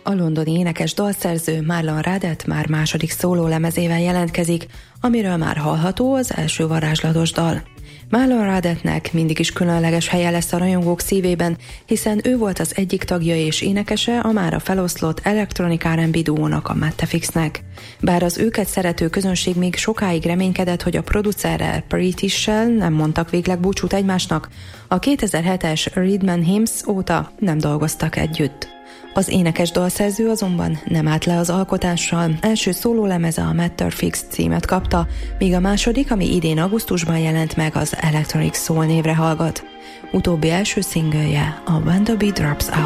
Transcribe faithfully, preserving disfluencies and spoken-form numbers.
A londoni énekes dalszerző Marlon Radet már második szólólemezével jelentkezik, amiről már hallható az első varázslatos dal. Marlon Radetnek mindig is különleges helye lesz a rajongók szívében, hiszen ő volt az egyik tagja és énekese a mára feloszlott Electronic er end bé duónak, a Mattafixnek. Bár az őket szerető közönség még sokáig reménykedett, hogy a producerrel, Pretty-sel nem mondtak végleg búcsút egymásnak, a kétezer-hetes Rhythm and Hymns óta nem dolgoztak együtt. Az énekes dalszerző azonban nem állt le az alkotással, első szólólemeze a Mattafix címet kapta, míg a második, ami idén augusztusban jelent meg, az Electronic Soul névre hallgat. Utóbbi első szingölje a When the Beat Drops Out.